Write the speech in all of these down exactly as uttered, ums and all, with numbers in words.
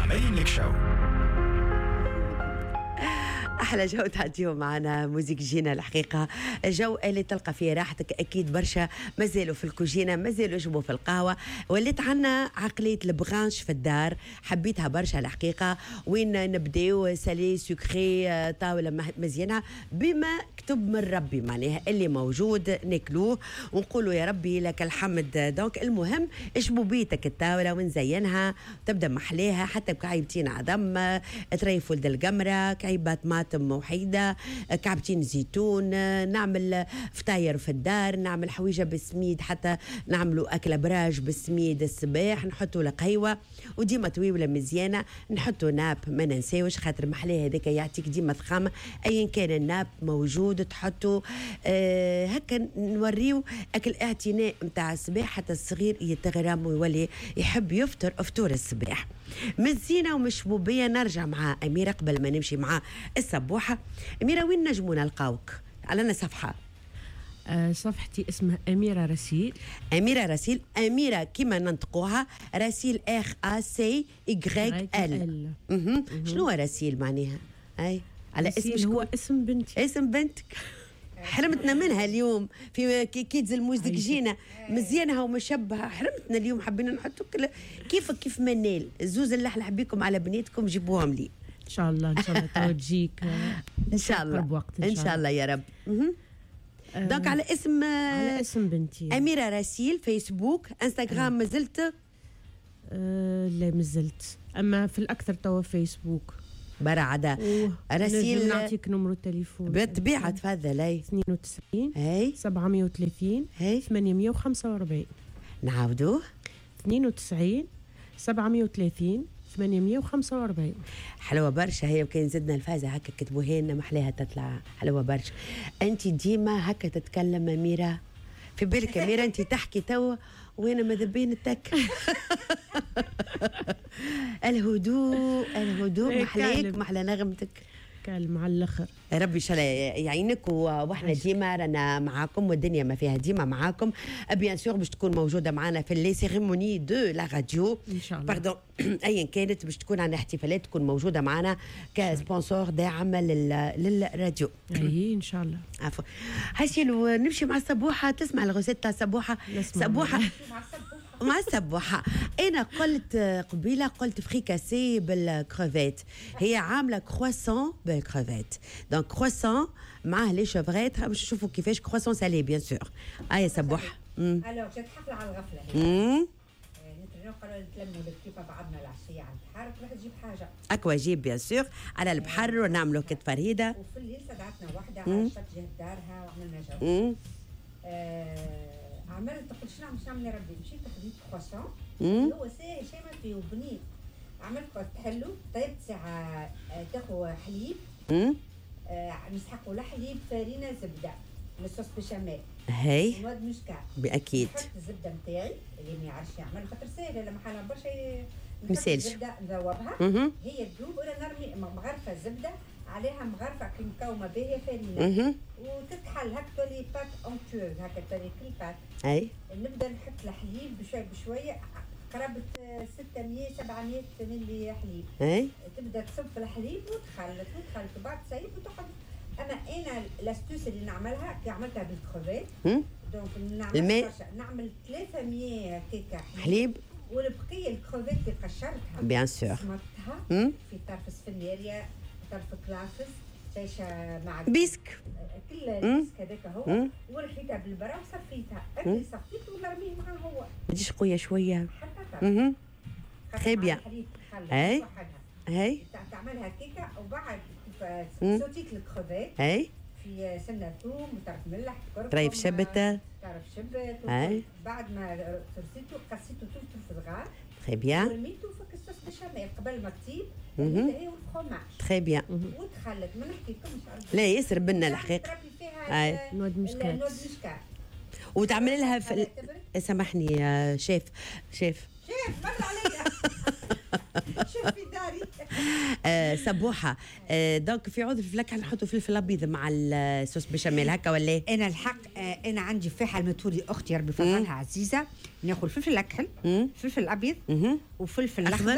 مينك شو. أحلى جو تعديو معنا موزيك جينا الحقيقة، جو اللي تلقى فيه راحتك. أكيد برشا مازالوا في الكوجينة، مازالوا يشربوا في القهوة، وليت عنا عقلية البغانش في الدار، حبيتها برشا الحقيقة. وين نبداو سالي سكري طاولة مزيانة بما كتب من ربي، معناها اللي موجود ناكلوه ونقولوا يا ربي لك الحمد. دونك المهم اشبوا بيتك الطاولة ونزينها تبدا محليها، حتى بكعيبتين عظم، تريفوا ولد القمرة، كعيبات طماطم وحيدة، كعبتين زيتون، نعمل فطاير في الدار، نعمل حويجة بالسميد، حتى نعملوا أكلة براج بالسميد الصباح، نحطوا القهوة وديما طويلة مزيانة، نحطوا ناب ما ننساوش خاطر محلاه هذاك يعطيك ديما ضخامة. أيا كان الناب موجود تحطوا آه هكا. نوريو أكل اعتناء متاع الصباح حتى الصغير يتغرم ويولي يحب يفطر افطور الصباح. مزينة ومشبوبية. نرجع مع أميرة قبل ما نمشي مع السبوحة. أميرة وين نجمو نلقاوك؟ على صفحة أه صفحتي اسمها أميرة رسيل. أميرة رسيل. أميرة كما ننطقوها رسيل اخ ا سي إغريك ال. شنو رسيل معناها؟ أي على اسم هو اسم بنتي. اسم بنتك حرمتنا منها اليوم في كيدز الموزيك جينا مزيانها ومشبهه، حرمتنا اليوم. حبينا نحطوا كيف كيف منال الزوز اللي احلى بكم على بنيتكم جيبوهم لي ان شاء الله. ان شاء الله توجيك ان شاء الله وقت ان شاء الله يا رب. أه دونك على اسم على اسم بنتي أميرة رسيل. فيسبوك انستغرام مازلت؟ أه لا مازلت، اما في الاكثر توا فيسبوك برا عدا رسيل. نعطيك نمرو التليفون بالطبيعة تفضل. اي اثنين وتسعين اي سبعمية وثلاثين اي ثمانمية وخمسة وأربعين. نعاودوه اثنين وتسعين سبعمية وثلاثين ثمانمية وخمسة وأربعين. حلوة برشا هي. وكان زدنا الفازة هكا كتبوها لنا محلاها تطلع حلوة برشا. انت ديما هكا تتكلم أميرة، في بالك أميرة انت تحكي توا وانا ماذا بين التك. الهدوء الهدوء محليك محلى نغمتك كالم على الاخر. ربي ان شاء الله يعينك. واحنا ديما رانا معاكم والدنيا ما فيها ديما معاكم. بيان سور باش تكون موجوده معنا في لي سيريموني دو لا راديو ان شاء الله. باردون ايا كانت باش تكون عندنا احتفالات تكون موجوده معنا كسبونسور داعم للراديو. اي ان شاء الله. عفوا. هاشيلو نمشي مع السبوحه. تسمع الغوسيت تاع السبوحه؟ سبوحه مع السبوحة. أنا قلت قبيلة قلت فريكاسي بالكروفيت، هي عاملة كرواسون بالكروفيت. دونك كرواسون معاه لي شوفريت. باش نشوفوا كيفاش كرواسون سالي بيان سور. آية سبوحة. الو جات حفلة على الغفلة هي. نترنو قالوا نتلموا كيف بعضنا العشية على البحر، تروح تجيب حاجة. أكوا جيب بيان سور على البحر ونعملوا كت فريدة. وفي الليل صدعتنا واحدة على شط جهة دارها وعملنا جو. عملت تقول شنو عم نعمل يا ربي؟ مشيت خديت كرواسون هو ساهل شيء ما فيه وبنين. عملت تحلو طيبت ساعة تاخو حليب نسحقوا لا حليب فارينة زبدة من الصوص بشاميل هي مواد مشكع بأكيد. نحط الزبدة نتاعي اللي ما يعرفش يعمل خاطر ساهلة لما حالها برشا مسالش الزبدة نذوبها هي تذوب ولا نرمي مغرفة زبدة عليها مغرفة مكومة باهية فارينة وتتحل هكا تولي بات اونتوز هكا تولي كل بات. اي نبدا نحط الحليب بشوي بشويه قرابه ستمية سبعمية ملي حليب. اي تبدا تصب في الحليب وتخلط وتخلط وبعد تسيب وتقعد. اما انا لاستوس اللي نعملها كي عملتها بالكروفيت دونك نعمل نعمل ثلاثمية كيكه حليب, حليب. والبقيه الكروفيت اللي قشرتها بيان سور سمطتها في طرف سفنيريا طرف كلافس شاشه مع بيسك كل البيسك هذاك هو ورحيتها بالبرا وصفيتها. اللي صفيته ونرميه معاه هو ما تجيش قويه شويه. اها تري بيان. اي هاي تعملها كيكه وبعد صوتيت الكروفيت اي في سنه ثوم وطرف ملح كركم طريف شبته طرف شبت بعد ما فرسيته قصيته ثلث صغار تري بيان ورميته في الصوص بشاميل قبل ما تطيب هي والفرماج تري بيان وتخلط. ما نحكي لكمش لا ياسر بنا الحقيقه. تربي فيها نود مشكات نود مشكات وتعمل لها في ال... سامحني يا شيف شيف شيف مر عليا شوف في داري. آه سبوحه. آه دونك في عود الفلفل نحطوا فلفل ابيض مع الصوص بشاميل هكا ولا؟ انا الحق آه انا عندي فاحه المتوري اختي ربي فضلها عزيزه ناخذ فلفل اكحل فلفل ابيض وفلفل اخضر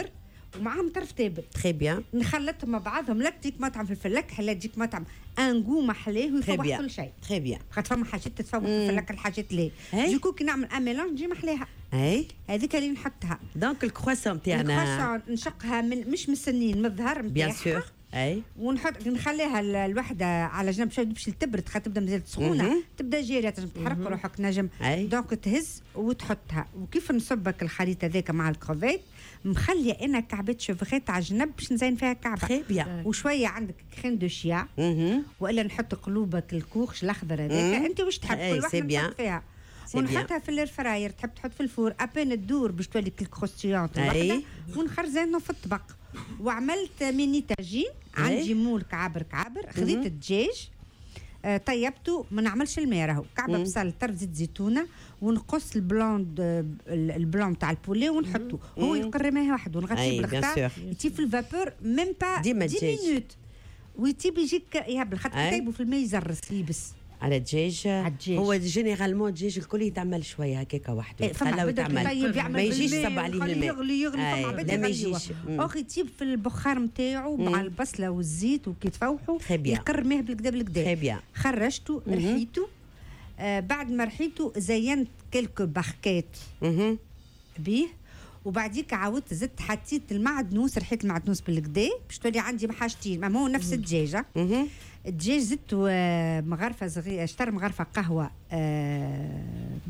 ومعاهم طرف تابل. تري بيان. نخلطهم مع بعضهم، لا تجيك مطعم في الفلاك، لا تجيك مطعم ان جو محلاه ويفوح كل شيء. تري بيان. خاطر فما حاجات تتفوح في الفلاك، الحاجات لا. ديكو كي نعمل ان ميلانج تجي محلاها. اي هذيك اللي نحطها. دونك الكرواسون تاعنا الكرواسون نشقها من مش من السنين، من الظهر نتاعها. بيان سور. اي ونحط نخليها الوحده على جنب شويه باش تبرد، خاطر تبدا مازالت سخونه، تبدا جاريه تنجم تحرق روحك نجم. دونك تهز وتحطها. وكيف نصبك الخليط هذاك مع الكروفيت، مخليه انا كعبات شوفخيت على جنب باش نزين فيها كعبه. تري بيان. وشويه عندك كريم دو شيا، والا نحط قلوبك الكوخش الاخضر هذاك، انت واش تحب كل واحده نحط فيها. ونحطها في الاير فراير، تحب تحط في الفور ابين تدور باش تولي الكروستيونت الوحده، ونخرزانه في الطبق. وعملت ميني تاجين، عندي مول كعابر كعابر، خذيت الدجاج آه طيبته، ما نعملش الماء راهو، كعبه بصل طرف زيت زيتونه، ونقص البلون البلون تاع البولي ونحطه، هو يقرر ماء واحد ونغطيه بالغطاء يطيب في الفابور ميم با عشر مينوت، ويطيب يجيك يهبل، خاطر كتايبه في الماء يزرس يبس. على الدجاج هو جينيرالمون الدجاج الكل يتعمل شويه هكاكا وحده، خلاه يتعمل ما يجيش صب عليه الماء، يغلي يغلي فما لا ما يجيش. اخي يطيب في البخار نتاعو مع البصله والزيت وكي تفوحوا يقر ماه بالكدا بالكدا. خرجته رحيته، آه بعد ما رحيته زينت كلكو باركات بيه، وبعديك عاودت زدت حطيت المعدنوس، رحيت المعدنوس بالكدا باش تولي عندي حاجتين، ما هو نفس الدجاجه. الدجاج زدت مغرفه صغيره، اشتري مغرفه قهوه آه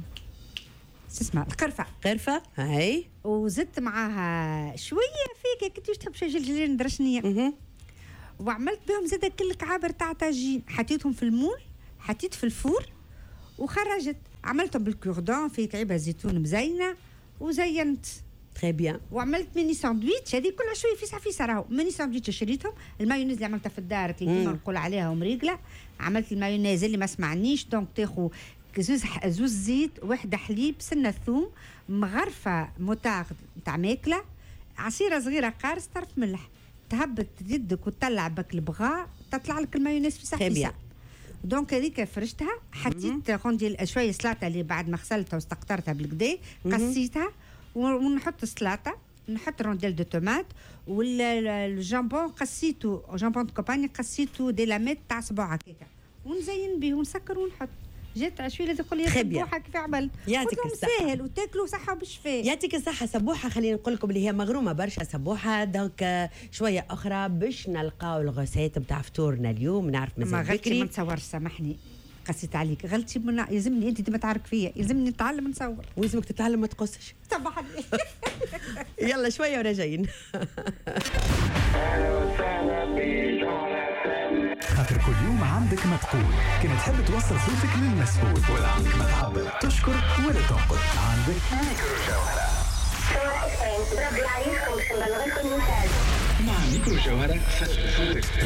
اسمها القرفه قرفه هاي، وزدت معاها شويه فيك كنت تحب شي جلجلين درشنيه، وعملت بهم زاد كل كعابر تاع طاجين، حطيتهم في المول، حطيت في الفور وخرجت، عملتهم بالكوردون في كعبه زيتون مزينه وزينت. تري بيان. وعملت ميني ساندويتش، هذه كلها شويه فيسع فيسع راهو، ميني ساندويتش شريتهم، المايونيز اللي عملتها في الدار اللي كيما نقول عليها ومريقله، عملت المايونيز اللي ما سمعنيش، دونك تاخذ زوز زوز زيت، وحده حليب، سنه ثوم، مغرفه موتارد تاع ماكله، عصيره صغيره قارص، طرف ملح، تهبط يدك وتطلع بك البغاء، تطلع لك المايونيز فيسع فيسع. دونك هذيك فرشتها، حطيت روندي شويه سلطه اللي بعد ما غسلتها واستقطرتها بالكدا، قصيتها ونحط السلطه، نحط رونديل دو تومات، والجامبون قصيته جامبون دو كومباني قصيته دي لاميت تاع صباع هكاكا، ونزين به ونسكر ونحط. جات عشويه تقول لي سبوحه كيف عملت؟ يعطيك الصحه. ساهل وتاكلوا صحه وبالشفاء. يعطيك الصحه. سبوحه خلينا نقول لكم اللي هي مغرومه برشا سبوحه، دونك شويه اخرى باش نلقاو الغوسيت نتاع فطورنا اليوم. نعرف مازال بكري ما نتصورش، سامحني قسيت عليك، غلطتي من يلزمني انت ديما تعرف فيا، يلزمني نتعلم نصور. ولازمك تتعلم ما تقصش. صباح الخير. يلا شويه وراجعين. خاطر كل يوم عندك ما تقول، كما تحب توصل صوتك للمسؤول، ولا عندك ما تعبر، تشكر ولا تنقد، عندك ميكرو جوهرة. مع ميكرو جوهرة فتح صوتك.